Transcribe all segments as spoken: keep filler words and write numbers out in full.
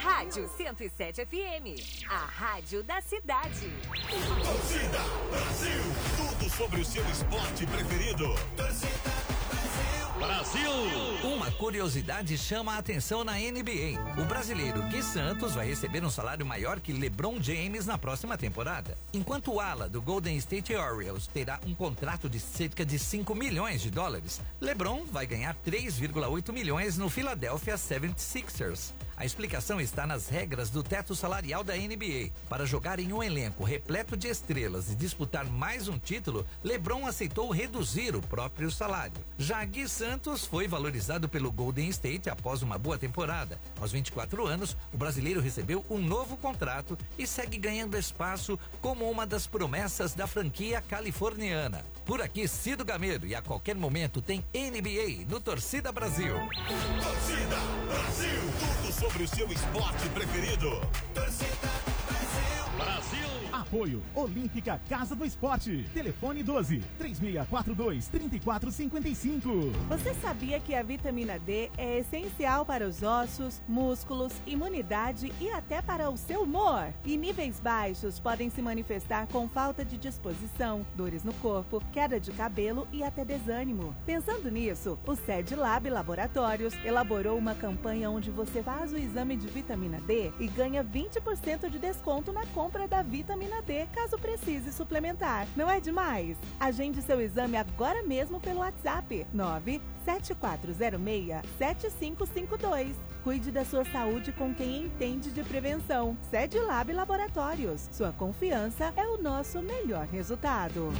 Rádio cento e sete F M, a rádio da cidade. Torcida Brasil, tudo sobre o seu esporte preferido. Torcida Brasil. Uma curiosidade chama a atenção na N B A. O brasileiro Gui Santos vai receber um salário maior que LeBron James na próxima temporada. Enquanto o ala do Golden State Warriors terá um contrato de cerca de cinco milhões de dólares, LeBron vai ganhar três vírgula oito milhões no Philadelphia setenta e seis ers. A explicação está nas regras do teto salarial da N B A. Para jogar em um elenco repleto de estrelas e disputar mais um título, LeBron aceitou reduzir o próprio salário. Já Gui Santos foi valorizado pelo Golden State após uma boa temporada. Aos vinte e quatro anos, o brasileiro recebeu um novo contrato e segue ganhando espaço como uma das promessas da franquia californiana. Por aqui, Cido Gameiro, e a qualquer momento tem N B A no Torcida Brasil. Torcida Brasil, tudo sobre o seu esporte preferido. Torcida Brasil. Brasil. Apoio Olímpica Casa do Esporte. Telefone doze, três seis quatro dois, três quatro cinco cinco. Você sabia que a vitamina D é essencial para os ossos, músculos, imunidade e até para o seu humor? E níveis baixos podem se manifestar com falta de disposição, dores no corpo, queda de cabelo e até desânimo. Pensando nisso, o SedLab Laboratórios elaborou uma campanha onde você faz o exame de vitamina D e ganha vinte por cento de desconto na compra da vitamina D, caso precise suplementar. Não é demais? Agende seu exame agora mesmo pelo WhatsApp nove sete quatro zero seis, sete cinco cinco dois. Cuide da sua saúde com quem entende de prevenção. SedLab Laboratórios. Sua confiança é o nosso melhor resultado.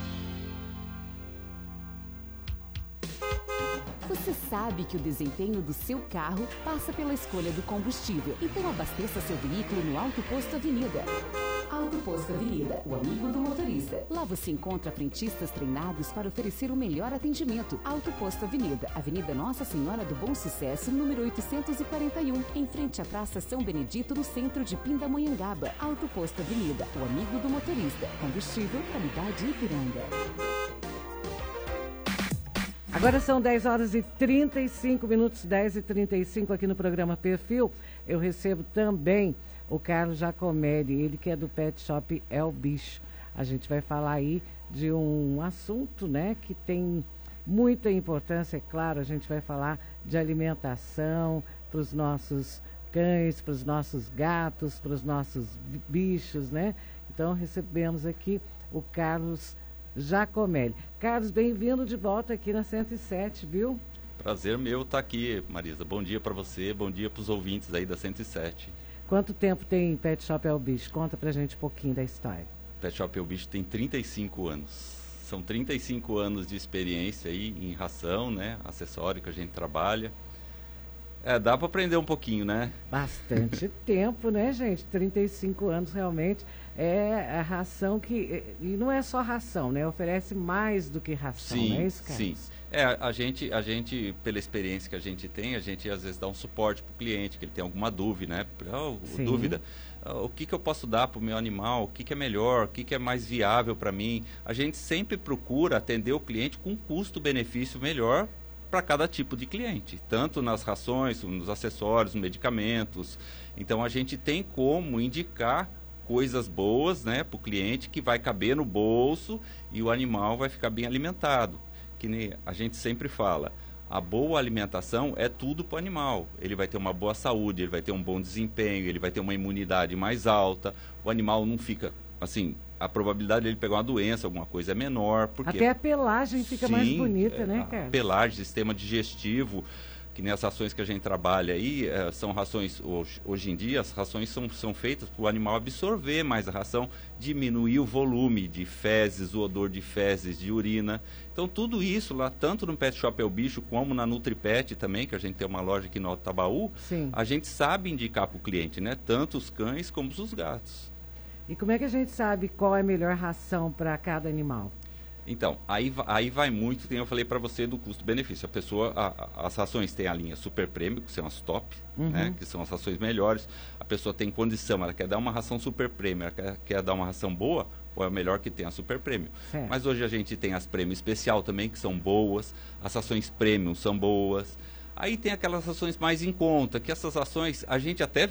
Você sabe que o desempenho do seu carro passa pela escolha do combustível. Então abasteça seu veículo no Auto Posto Avenida. Auto Posto Avenida, o amigo do motorista. Lá você encontra frentistas treinados para oferecer o melhor atendimento. Auto Posto Avenida, Avenida Nossa Senhora do Bom Sucesso, número oitocentos e quarenta e um, em frente à Praça São Benedito, no centro de Pindamonhangaba. Auto Posto Avenida, o amigo do motorista. Combustível, qualidade Ipiranga. Agora são dez horas e trinta e cinco minutos, dez e trinta e cinco aqui no programa Perfil. Eu recebo também o Carlos Giacomelli, ele que é do Pet Shop É o Bicho. A gente vai falar aí de um assunto, né, que tem muita importância, é claro. A gente vai falar de alimentação para os nossos cães, para os nossos gatos, para os nossos bichos, né? Então recebemos aqui o Carlos Giacomelli. Carlos, bem-vindo de volta aqui na cento e sete, viu? Prazer meu estar aqui, Marisa. Bom dia para você, bom dia para os ouvintes aí da cento e sete. Quanto tempo tem Pet Shop É o Bicho? Conta pra gente um pouquinho da história. Pet Shop É o Bicho tem trinta e cinco anos. São trinta e cinco anos de experiência aí em ração, né? Acessório que a gente trabalha. É, dá para aprender um pouquinho, né? Bastante tempo, né, gente? trinta e cinco anos realmente. É a ração que... E não é só ração, né? Oferece mais do que ração, sim, não é isso, Carlos? Sim, é, a gente, a gente, pela experiência que a gente tem, a gente às vezes dá um suporte para o cliente, que ele tem alguma dúvida, né? Oh, dúvida, oh, o que, que eu posso dar para o meu animal, o que, que é melhor, o que, que é mais viável para mim. A gente sempre procura atender o cliente com um custo-benefício melhor para cada tipo de cliente, tanto nas rações, nos acessórios, nos medicamentos. Então a gente tem como indicar coisas boas, né, para o cliente, que vai caber no bolso e o animal vai ficar bem alimentado. Que nem a gente sempre fala, a boa alimentação é tudo para o animal. Ele vai ter uma boa saúde, ele vai ter um bom desempenho, ele vai ter uma imunidade mais alta, o animal não fica, assim, a probabilidade de ele pegar uma doença, alguma coisa é menor. Porque, até a pelagem fica sim, mais bonita, é, né, cara? A pelagem, sistema digestivo, que nessas rações que a gente trabalha aí, é, são rações, hoje, hoje em dia, as rações são, são feitas para o animal absorver mais a ração, diminuir o volume de fezes, o odor de fezes, de urina. Então tudo isso lá, tanto no Pet Shop É o Bicho, como na NutriPet também, que a gente tem uma loja aqui no Alto Tabaú, sim, a gente sabe indicar para o cliente, né? Tanto os cães como os gatos. E como é que a gente sabe qual é a melhor ração para cada animal? Então, aí, aí vai muito, tem, eu falei para você do custo-benefício. A pessoa, a, a, as rações tem a linha Super Prêmio, que são as top, uhum, né, que são as rações melhores. A pessoa tem condição, ela quer dar uma ração Super Prêmio, ela quer, quer dar uma ração boa, ou é o melhor que tem a Super Prêmio. Certo. Mas hoje a gente tem as Prêmio Especial também, que são boas, as rações Premium são boas. Aí tem aquelas ações mais em conta, que essas ações a gente até